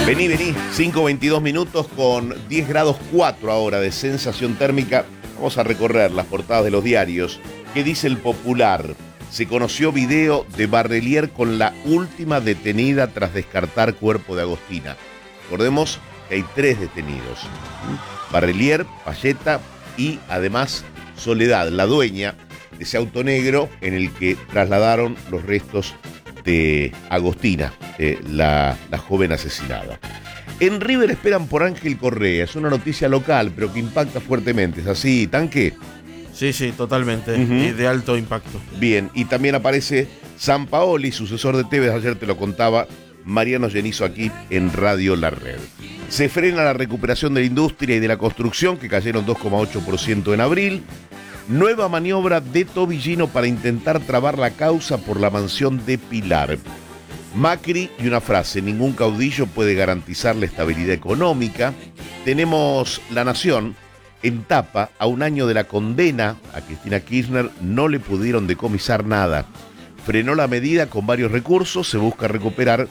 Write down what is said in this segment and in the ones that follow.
Vení, 5:22 minutos con 10 grados 4 ahora de sensación térmica. Vamos a recorrer las portadas de los diarios. ¿Qué dice el Popular? Se conoció video de Barrelier con la última detenida tras descartar cuerpo de Agostina. Recordemos que hay 3 detenidos. Barrelier, Payeta y además Soledad, la dueña de ese auto negro en el que trasladaron los restos de Agostina, la joven asesinada. En River esperan por Ángel Correa. Es una noticia local, pero que impacta fuertemente. ¿Es así, Tanque? Sí, totalmente. Y de alto impacto. Bien, y también aparece Sampaoli, sucesor de Tevez. Ayer te lo contaba Mariano Genizo aquí en Radio La Red. Se frena la recuperación de la industria y de la construcción, que cayeron 2,8% en abril. Nueva maniobra de Tobillino para intentar trabar la causa por la mansión de Pilar. Macri y una frase: ningún caudillo puede garantizar la estabilidad económica. Tenemos La Nación en tapa: a un año de la condena a Cristina Kirchner no le pudieron decomisar nada. Frenó la medida con varios recursos, se busca recuperar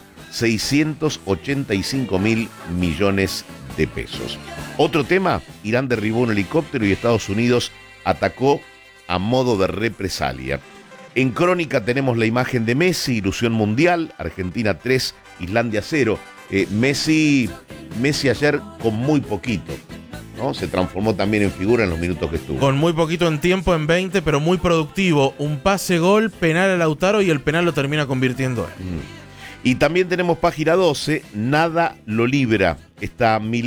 685 mil millones de pesos. Otro tema: Irán derribó un helicóptero y Estados Unidos atacó a modo de represalia. En Crónica tenemos la imagen de Messi, ilusión mundial, Argentina 3, Islandia 0. Messi ayer con muy poquito, ¿no? Se transformó también en figura en los minutos que estuvo. Con muy poquito en tiempo, en 20, pero muy productivo. Un pase gol, penal a Lautaro y el penal lo termina convirtiendo él. Y también tenemos página 12, nada lo libra. Está